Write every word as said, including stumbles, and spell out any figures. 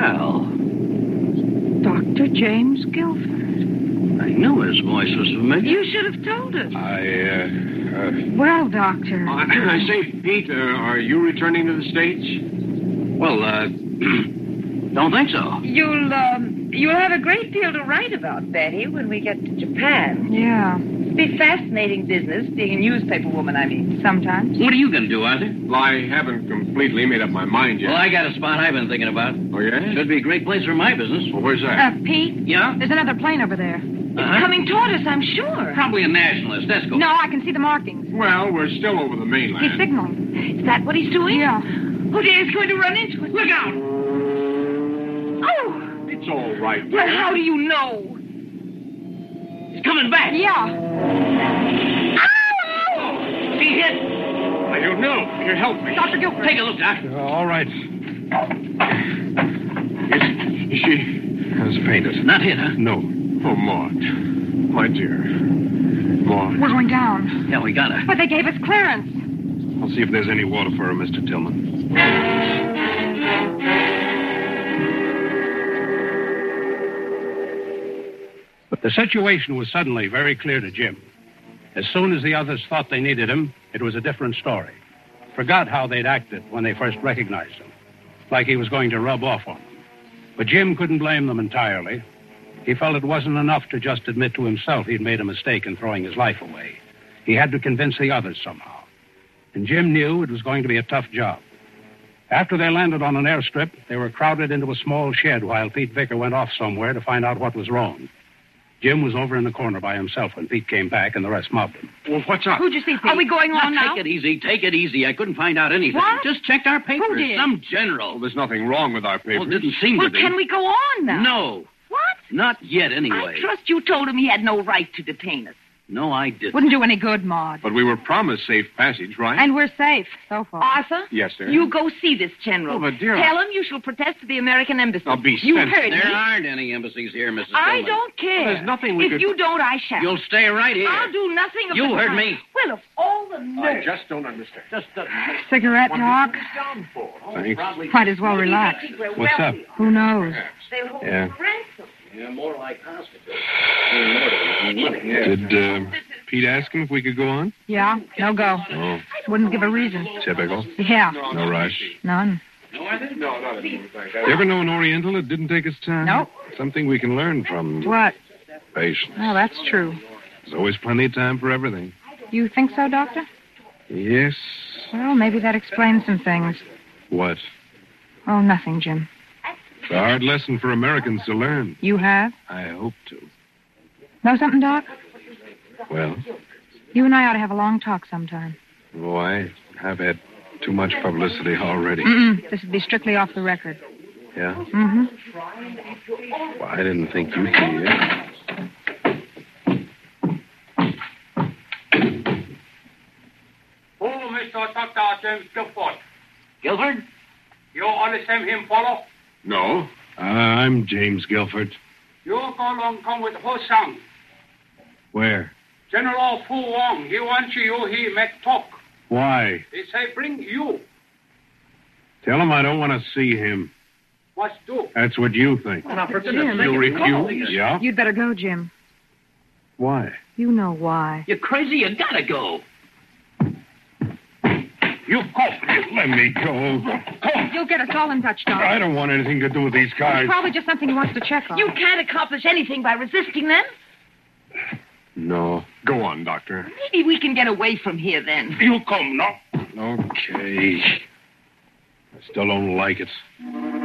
Well... Doctor James Guilford. I knew his voice was familiar. You should have told us. I, uh... uh well, Doctor. I, I say, Pete, uh, are you returning to the States? Well, uh... don't think so. You'll, um... You'll have a great deal to write about, Betty, when we get to Japan. Yeah. It'll be fascinating business, being a newspaper woman, I mean. Sometimes. What are you going to do, Arthur? Well, I haven't completely made up my mind yet. Well, I got a spot I've been thinking about. Oh, yeah? Should be a great place for my business. Well, where's that? Uh, Pete? Yeah? There's another plane over there. Uh-huh. Coming toward us, I'm sure. Probably a nationalist. Let's go. No, I can see the markings. Well, we're still over the mainland. He's signaling. Is that what he's doing? Yeah. Oh, dear, he's going to run into us. Look out! Oh! It's all right. Well, how do you know? He's coming back. Yeah. Ow! He hit. I don't know. Here, help me. Doctor Guilford. Take a look, Doc. Uh, all right. Is, is she has fainted? Not hit, huh? No. Oh, Maud. My dear. Maud. We're going down. Yeah, we got her. But they gave us clearance. I'll see if there's any water for her, Mister Tillman. But the situation was suddenly very clear to Jim. As soon as the others thought they needed him, it was a different story. Forgot how they'd acted when they first recognized him. Like he was going to rub off on them. But Jim couldn't blame them entirely. He felt it wasn't enough to just admit to himself he'd made a mistake in throwing his life away. He had to convince the others somehow. And Jim knew it was going to be a tough job. After they landed on an airstrip, they were crowded into a small shed while Pete Vicker went off somewhere to find out what was wrong. Jim was over in the corner by himself when Pete came back, and the rest mobbed him. Well, what's up? Who'd you see, Pete? Are we going on Now, now? take it easy. Take it easy. I couldn't find out anything. What? Just checked our papers. Who did? Some general. Well, there's nothing wrong with our papers. Well, it didn't seem Well, to be. can we go on now? No. What? Not yet, anyway. I trust you told him he had no right to detain us. No, I didn't. Wouldn't do any good, Maud. But we were promised safe passage, right? And we're safe so far. Arthur? Yes, sir. You go see this general. Oh, but dear- Tell him you shall protest to the American embassy. I'll be You sent. heard There me. aren't any embassies here, Missus I Tillman. don't care. Well, there's nothing we if could- you don't, I shall. You'll stay right here. I'll do nothing of You the heard kind. me. Well, of all the nerve. just don't understand. Just a... Cigarette talk? Thanks. Might as well relax. What's up? Who knows? They'll hold Yeah. you for ransom. Yeah, more like hostages. Did uh, Pete ask him if we could go on? Yeah, no go. Oh, Wouldn't give a reason. typical. Yeah, No rush. none. You ever know an Oriental that didn't take his time? Nope. Something we can learn from. What? Patience. Oh, that's true. There's always plenty of time for everything. You think so, Doctor? Yes. Well, maybe that explains some things. What? Oh, nothing, Jim. It's a hard lesson for Americans to learn. You have? I hope to. Know something, Doc? Well, You and I ought to have a long talk sometime. oh, I have had too much publicity already. Mm-mm. This would be strictly off the record. Yeah? Mm-hmm. Well, I didn't think you'd be here. Oh, Mister Doctor James Guilford. Guilford? You understand him, follow? No. Uh, I'm James Guilford. You go along come with Ho Sang. Where? General Fu Wong, he wants you, he make talk. Why? He say bring you. Tell him I don't want to see him. What do? That's what you think. Jim. You refuse? Yeah? You'd better go, Jim. Why? You know why. You're crazy. You gotta go. You go. Let me go. You'll get us all in touch, Doc. I don't want anything to do with these guys. It's probably just something he wants to check on. You can't accomplish anything by resisting them. No. Go on, Doctor. Maybe we can get away from here then. You come, no? Okay. I still don't like it.